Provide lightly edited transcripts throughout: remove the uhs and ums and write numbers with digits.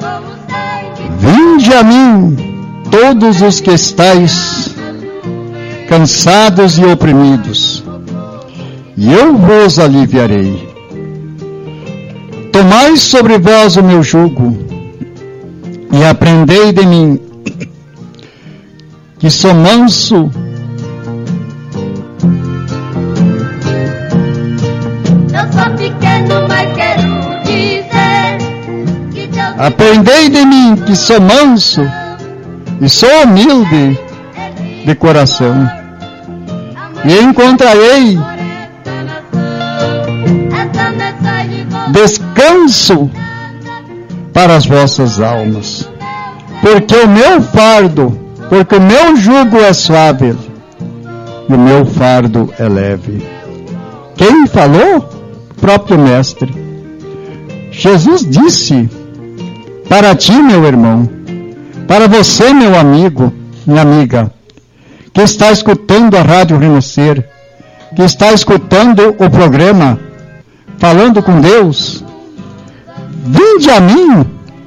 Vinde a mim, todos os que estáis cansados e oprimidos, e eu vos aliviarei. Tomai sobre vós o meu jugo, e aprendei de mim, que sou manso Aprendei de mim, que sou manso e sou humilde de coração, e encontrarei descanso para as vossas almas, porque o meu jugo é suave e o meu fardo é leve. Quem falou? O próprio Mestre. Jesus disse: para ti, meu irmão, para você, meu amigo, minha amiga, que está escutando a Rádio Renascer, que está escutando o programa Falando com Deus, vinde a mim,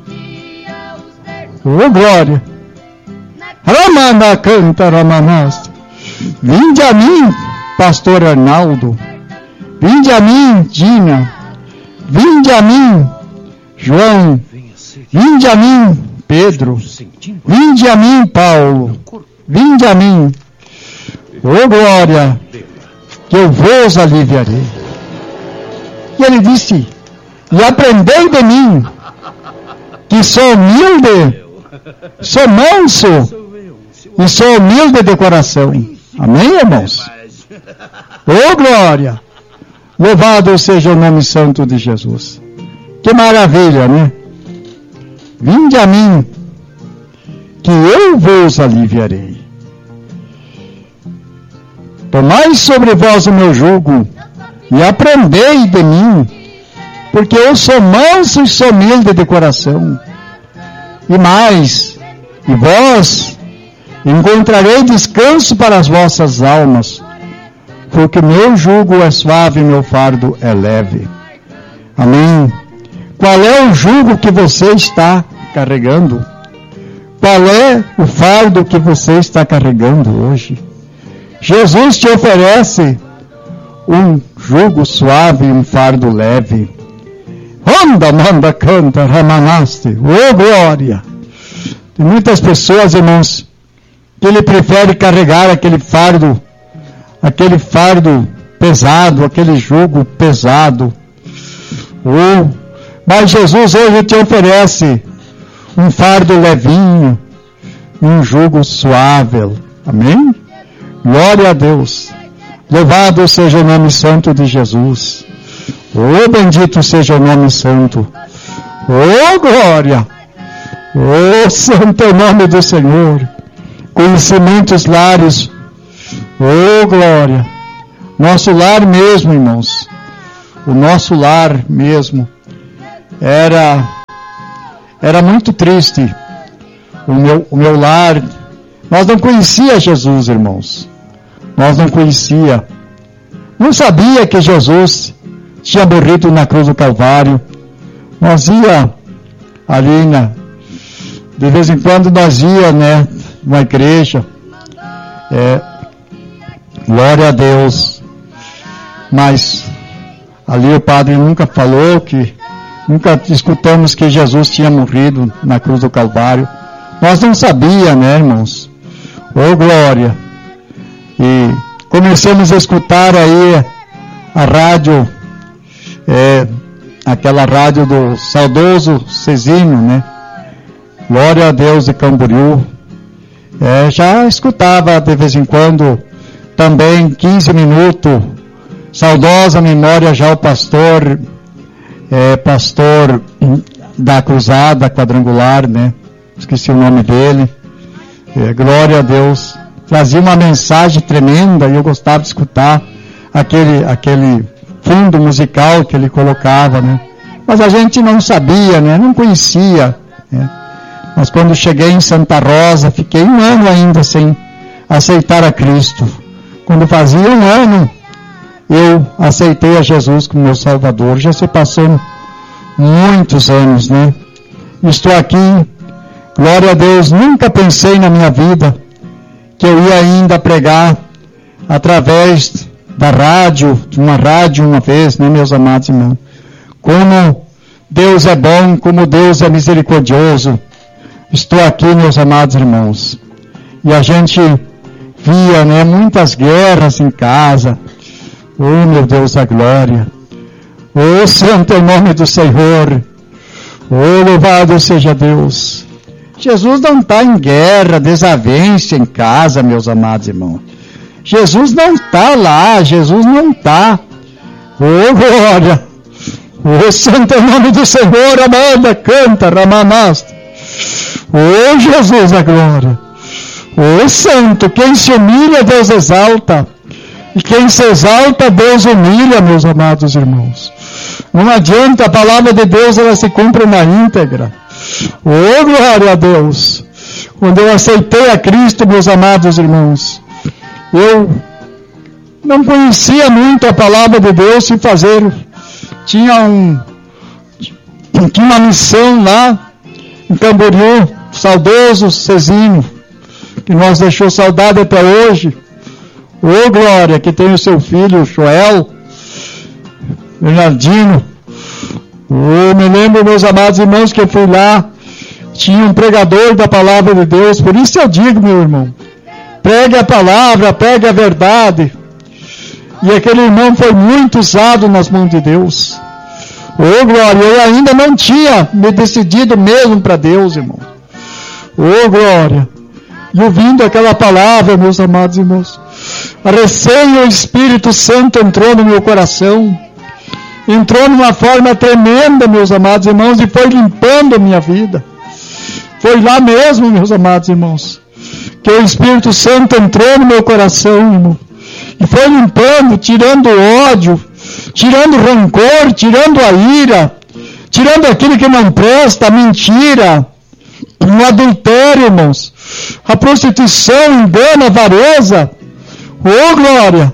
ô glória, Ramana canta Ramanasta, vinde a mim, pastor Arnaldo, vinde a mim, Dina, vinde a mim, João, vinde a mim, Pedro, vinde a mim, Paulo, vinde a mim, ô glória, que eu vos aliviarei. E ele disse: e aprendei de mim, que sou humilde, sou manso e sou humilde de coração. Amém, irmãos? Ô glória! Louvado seja o nome santo de Jesus. Que maravilha, né? Vinde a mim, que eu vos aliviarei. Tomai sobre vós o meu jugo, e aprendei de mim, porque eu sou manso e sou humilde de coração. E mais, e vós encontrarei descanso para as vossas almas, porque o meu jugo é suave e meu fardo é leve. Amém? Qual é o jugo que você está carregando? Qual é o fardo que você está carregando hoje? Jesus te oferece um jugo suave e um fardo leve. Onda, manda, canta, ramanaste, ô glória! Tem muitas pessoas, irmãos, que ele prefere carregar aquele fardo pesado, aquele jugo pesado. Mas Jesus hoje te oferece um fardo levinho, um jugo suave. Amém? Glória a Deus. Louvado seja o nome santo de Jesus. Oh, bendito seja o nome santo. Oh, glória. Oh, santo é o nome do Senhor. Conheci muitos lares. Oh, glória. Nosso lar mesmo, irmãos. O nosso lar mesmo era muito triste. O meu lar, nós não conhecia Jesus, irmãos. Nós não conhecia. Não sabia que Jesus tinha morrido na cruz do Calvário. Nós ia ali, de vez em quando nós ia, numa igreja. Glória a Deus. Mas ali o padre nunca falou nunca escutamos que Jesus tinha morrido na cruz do Calvário. Nós não sabíamos, irmãos? Oh, glória! E começamos a escutar aí a rádio, aquela rádio do saudoso Cezinho, Glória a Deus de Camboriú. Já escutava de vez em quando, também 15 minutos, saudosa memória já o pastor da Cruzada Quadrangular, esqueci o nome dele. Glória a Deus. Trazia uma mensagem tremenda e eu gostava de escutar aquele fundo musical que ele colocava, Mas a gente não sabia, não conhecia, Mas quando cheguei em Santa Rosa, fiquei 1 ano ainda sem aceitar a Cristo. Quando fazia 1 ano, eu aceitei a Jesus como meu Salvador. Já se passou muitos anos, Estou aqui, glória a Deus, nunca pensei na minha vida que eu ia ainda pregar através da rádio, de uma rádio uma vez, né, meus amados irmãos? Como Deus é bom, como Deus é misericordioso. Estou aqui, meus amados irmãos. E a gente via, né, muitas guerras em casa. Oh, meu Deus da glória. Oh, santo é o nome do Senhor. Oh, louvado seja Deus. Jesus não está em guerra, desavença em casa, meus amados irmãos. Jesus não está lá, Jesus não está. Oh, glória. Oh, santo é o nome do Senhor, amada, canta, ramanasta. Oh, Jesus da glória. Oh, santo, quem se humilha, Deus exalta. E quem se exalta, Deus humilha, meus amados irmãos. Não adianta, a palavra de Deus, ela se cumpre na íntegra. Oh, glória a Deus. Quando eu aceitei a Cristo, meus amados irmãos, eu não conhecia muito a palavra de Deus e fazer. Tinha uma missão lá em Camboriú, saudoso Cezinho, que nos deixou saudade até hoje. Ô glória, que tem o seu filho Joel Bernardino. Eu me lembro, meus amados irmãos, que eu fui lá, tinha um pregador da palavra de Deus. Por isso eu digo, meu irmão, pregue a palavra, pregue a verdade. E aquele irmão foi muito usado nas mãos de Deus. Ô glória, eu ainda não tinha me decidido mesmo para Deus, irmão. Ô glória. E ouvindo aquela palavra, meus amados irmãos, a recém o Espírito Santo entrou no meu coração. Entrou de uma forma tremenda, meus amados irmãos, e foi limpando a minha vida. Foi lá mesmo, meus amados irmãos, que o Espírito Santo entrou no meu coração, irmão, e foi limpando, tirando o ódio, tirando o rancor, tirando a ira, tirando aquilo que não presta, a mentira, o adultério, irmãos, a prostituição, engano, a avareza. Ô glória!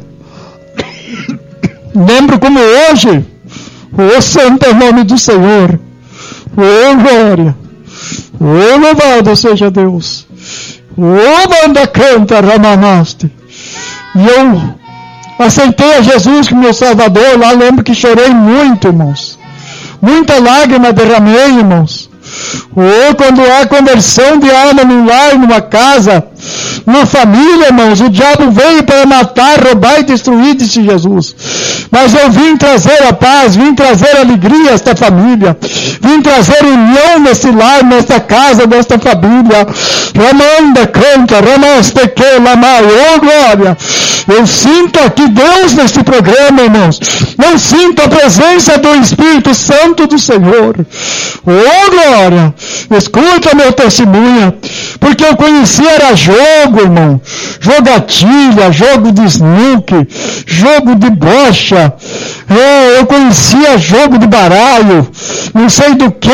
Lembro como hoje, ô santo é o nome do Senhor, ô glória, ô louvado seja Deus, ô banda canta ramanaste. E eu aceitei a Jesus como meu Salvador. Lá lembro que chorei muito, irmãos, muita lágrima derramei, irmãos. Ou quando há conversão de alma num lar, numa casa, numa família, irmãos, o diabo veio para matar, roubar e destruir, disse Jesus. Mas eu vim trazer a paz, vim trazer alegria a esta família, vim trazer união nesse lar, nesta casa, nesta família. Ramanda canta, ramasteque, lamai, oh glória. Eu sinto aqui Deus neste programa, irmãos. Eu sinto a presença do Espírito Santo do Senhor. Oh glória. Escuta meu testemunho, porque eu conhecia era jogo, irmão, jogatilha, jogo de snooker, jogo de bocha, eu conhecia jogo de baralho, não sei do que,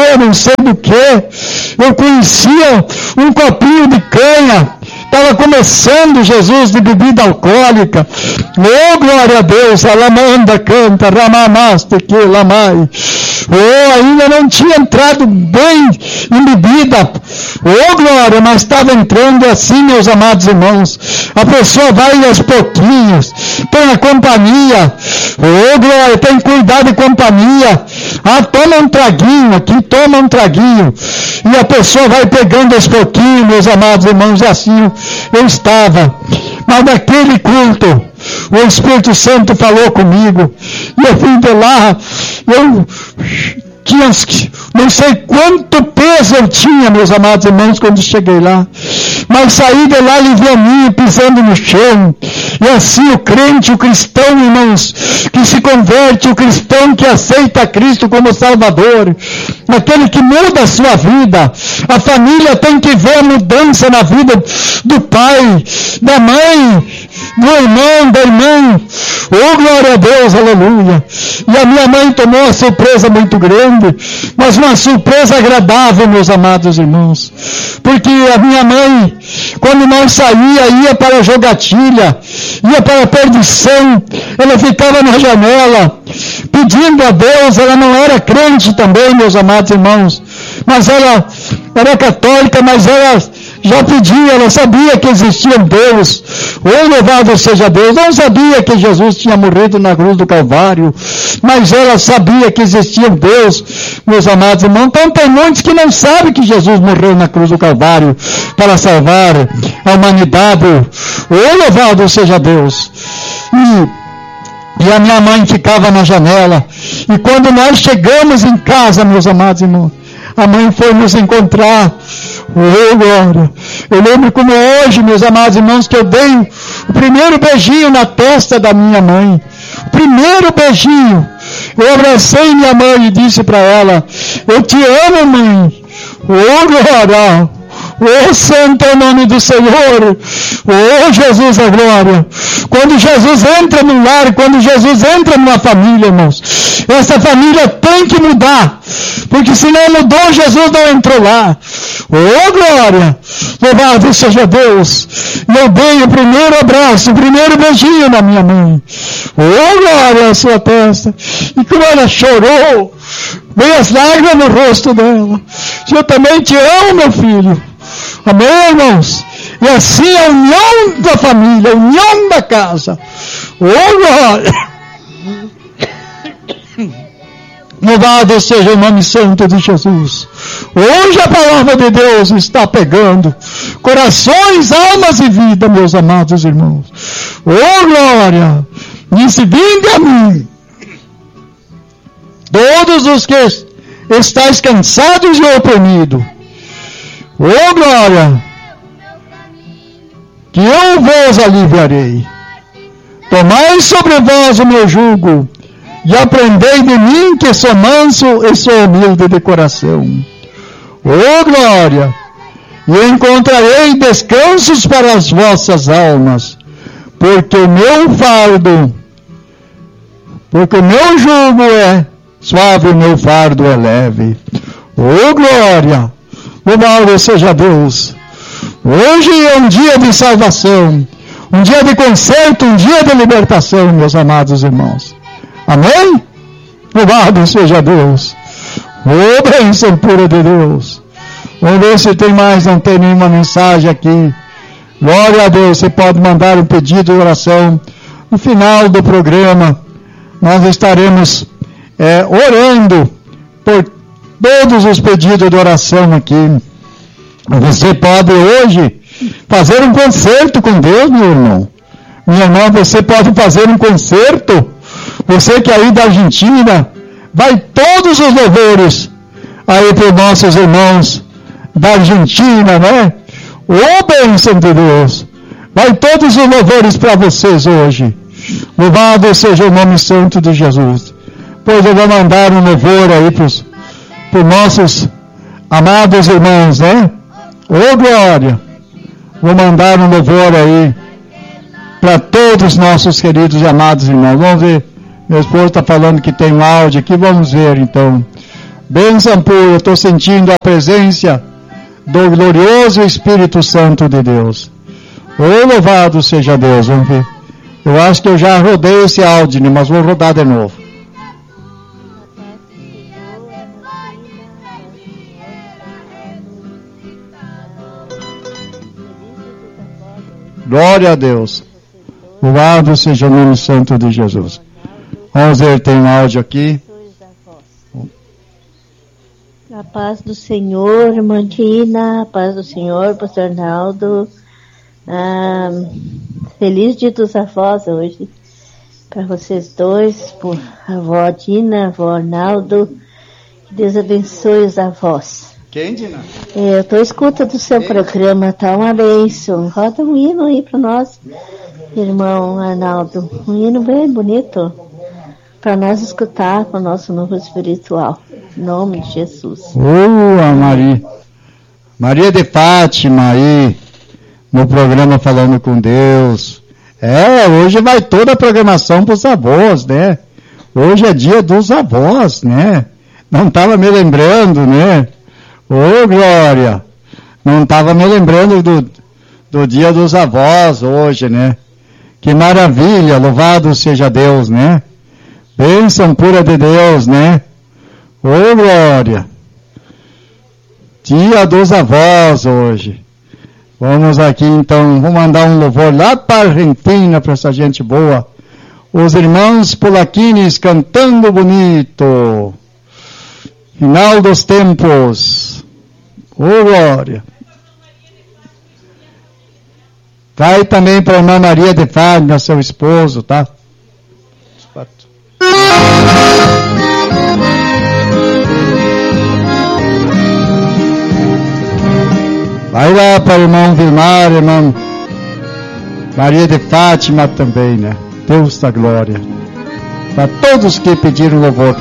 eu conhecia um copinho de canha, estava começando Jesus de bebida alcoólica. Oh glória a Deus, alamanda canta, ramamaste que lamai. Oh, ainda não tinha entrado bem em bebida. Oh glória, mas estava entrando assim, meus amados irmãos. A pessoa vai aos pouquinhos, tem a companhia. Oh glória, tem que cuidar de companhia. Ah, toma um traguinho aqui, toma um traguinho. E a pessoa vai pegando aos pouquinhos, meus amados irmãos, e assim eu estava. Mas naquele culto, o Espírito Santo falou comigo, e eu vim de lá, eu tinha, não sei quanto peso eu tinha, meus amados irmãos, quando cheguei lá, mas saí de lá livianinho, pisando no chão. E assim o crente, o cristão, irmãos, que se converte, o cristão que aceita Cristo como Salvador, aquele que muda a sua vida, a família tem que ver a mudança na vida do pai, da mãe, do irmão, da irmã. Oh glória a Deus, aleluia. E a minha mãe tomou uma surpresa muito grande, mas uma surpresa agradável, meus amados irmãos, porque a minha mãe, quando nós ia para a jogatilha, ia para a perdição, ela ficava na janela, pedindo a Deus. Ela não era crente também, meus amados irmãos, mas ela era católica, mas ela já pedia, ela sabia que existia um Deus. Oh, louvado seja Deus. Não sabia que Jesus tinha morrido na cruz do Calvário, mas ela sabia que existia um Deus, meus amados irmãos. Então tem muitos que não sabem que Jesus morreu na cruz do Calvário para salvar a humanidade. Oh, louvado seja Deus. E a minha mãe ficava na janela. E quando nós chegamos em casa, meus amados irmãos, a mãe foi nos encontrar. Oh, glória! Eu lembro como hoje, meus amados irmãos, que eu dei o primeiro beijinho na testa da minha mãe. O primeiro beijinho. Eu abracei minha mãe e disse para ela: eu te amo, mãe. Oh, glória! Oh, santo é o nome do Senhor. Oh, Jesus é glória. Quando Jesus entra no lar, quando Jesus entra numa família, irmãos, essa família tem que mudar, porque se não mudou, Jesus não entrou lá. Oh, glória. Louvado seja Deus. E eu dei o primeiro abraço, o primeiro beijinho na minha mãe. Oh, glória à sua testa. E como ela chorou, veio as lágrimas no rosto dela. Eu também te amo, meu filho. Amém, irmãos? E assim a união da família, a união da casa. Oh, glória! Louvado seja o nome santo de Jesus. Hoje a palavra de Deus está pegando corações, almas e vida, meus amados irmãos. Oh, glória! Disse: vinde a mim, todos os que estáis cansados e oprimidos. Oh, glória! Que eu vos aliviarei. Tomai sobre vós o meu jugo, e aprendei de mim, que sou manso e sou humilde de coração. Oh, glória! E encontrarei descansos para as vossas almas, porque o meu jugo é suave, o meu fardo é leve. Oh, glória! Louvado seja Deus. Hoje é um dia de salvação, um dia de conserto, um dia de libertação, meus amados irmãos. Amém? Louvado seja Deus. Oh, bênção pura de Deus. Vamos ver se tem mais, não tem nenhuma mensagem aqui. Glória a Deus. Você pode mandar um pedido de oração. No final do programa, nós estaremos orando por todos os pedidos de oração aqui. Você pode hoje fazer um concerto com Deus, meu irmão. Minha irmã, você pode fazer um concerto. Você que é aí da Argentina, vai todos os louvores aí para os nossos irmãos da Argentina, né? Ô, bênção de Deus! Vai todos os louvores para vocês hoje. Louvado seja o nome santo de Jesus. Pois eu vou mandar um louvor aí para os nossos amados irmãos, né? Ô, glória! Vou mandar um louvor aí para todos os nossos queridos e amados irmãos. Vamos ver. Meu esposo está falando que tem um áudio aqui. Vamos ver então. Bênção pura, eu estou sentindo a presença do glorioso Espírito Santo de Deus. Ô, louvado seja Deus. Vamos ver. Eu acho que eu já rodei esse áudio, mas vou rodar de novo. Glória a Deus. Louvado seja o nome santo de Jesus. Vamos ver, tem um áudio aqui. A paz do Senhor, irmã Tina, a paz do Senhor, pastor Arnaldo. Feliz dia dos avós hoje. Para vocês dois, por a avó Tina, a avó Arnaldo. Que Deus abençoe os avós. Quem, Tina? Eu estou escutando do seu programa, tá uma bênção. Roda um hino aí para nós, irmão Arnaldo. Um hino bem bonito para nós escutar para o nosso novo espiritual. Em nome de Jesus. Maria de Fátima aí, no programa Falando com Deus. Hoje vai toda a programação para os avós, né? Hoje é dia dos avós, né? Não estava me lembrando, né? Ô, glória! Não estava me lembrando do dia dos avós hoje, né? Que maravilha, louvado seja Deus, né? Bênção pura de Deus, né? Ô, glória! Dia dos avós hoje. Vamos aqui então, vou mandar um louvor lá para a Argentina, para essa gente boa. Os irmãos Polaquines cantando bonito. Final dos tempos. Ô glória. Vai também para a irmã Maria de Fátima, seu esposo, tá? Vai lá para o irmão Vilmar, irmã Maria de Fátima também, né? Deus da glória. Para todos que pediram louvor.